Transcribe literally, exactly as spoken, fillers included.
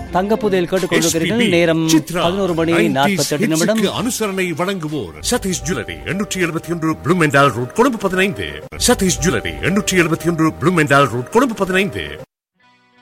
தங்க புதையல் கேட்டுக்கொண்டிருக்கிறீர்கள். நேரம் பதினோரு மணி நாற்பத்தி எட்டு நிமிடம். அனுசரணை வழங்குவோர் சதீஷ் ஜுவல்லரி எண்ணூற்றி எழுபத்தி ஒன்று ப்ளூமெண்டால் ரோட், கொழும்பு பதினைந்து. சதீஷ் ஜுவல்லரி எண்ணூற்றி எழுபத்தி ஒன்று ப்ளூமெண்டால் ரோட், கொழும்பு பதினைந்து.